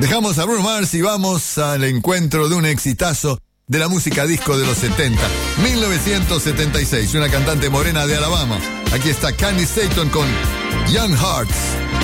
Dejamos a Bruno Mars y vamos al encuentro de un exitazo de la música disco de los 70. 1976, una cantante morena de Alabama. Aquí está Candy Staton con Young Hearts.